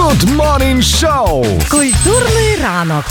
Good Morning Show. Культурний ранок.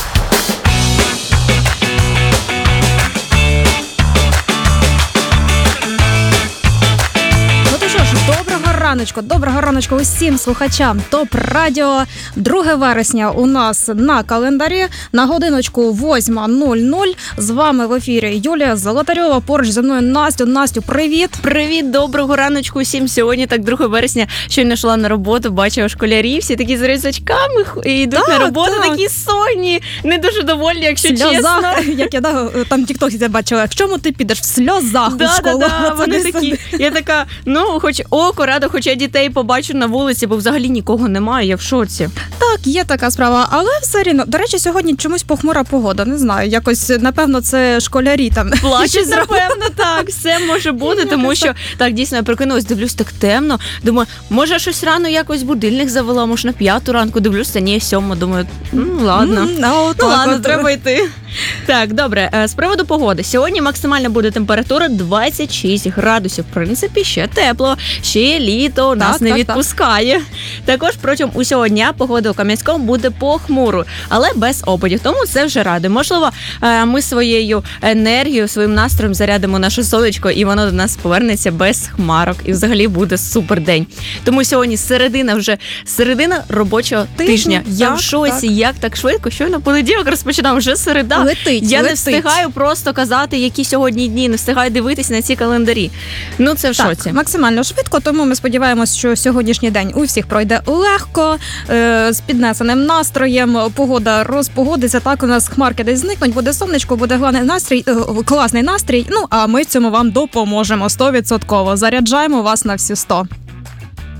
Доброго раночку усім слухачам ТОП Радіо. 2 вересня у нас на календарі, на годиночку 8:00. З вами в ефірі Юлія Золотарьова, поруч зі мною Настю. Настю, привіт! Привіт, доброго раночку усім. Сьогодні, так, 2 вересня, щойно йшла на роботу, бачила школярі, всі такі з рюкзачками і йдуть на роботу, такі сонні, не дуже довольні, якщо чесно. Як я там в тіктоці бачила, в чому ти підеш? В сльозах у школу. Вони такі, я така, хоч око радо, хоч я дітей побачу на вулиці, бо взагалі нікого немає, я в шоці. Так, є така справа, але все рівно. До речі, сьогодні чомусь похмура погода, не знаю, якось, напевно, це школярі там. Плачуть, напевно, так, все може бути, тому що, так, дійсно, я прокинулась, дивлюсь, так темно, думаю, може щось рано якось будильник завела, може на 5 ранку, дивлюся, ні, 7, думаю, ладно, треба йти. Так, добре, з приводу погоди. Сьогодні максимальна буде температура 26 градусів. В принципі, ще тепло, ще літо нас не відпускає. Також протягом усього дня погода у Кам'янському буде похмурою, але без опадів. Тому це вже радує. Можливо, ми своєю енергією, своїм настроєм зарядимо наше сонечко, і воно до нас повернеться без хмарок. І взагалі буде супер день. Тому сьогодні середина робочого тижня. Я в шоці, як так швидко, щойно понеділок розпочинав, вже середа. Я не встигаю просто казати, які сьогодні дні, не встигаю дивитися на ці календарі. Це в шоці. Так, максимально швидко, тому ми сподіваємось, що сьогоднішній день у всіх пройде легко, з піднесеним настроєм, погода розпогодиться, так у нас хмарки десь зникнуть, буде сонечко, буде класний настрій, а ми в цьому вам допоможемо 100%. Заряджаємо вас на всі 100.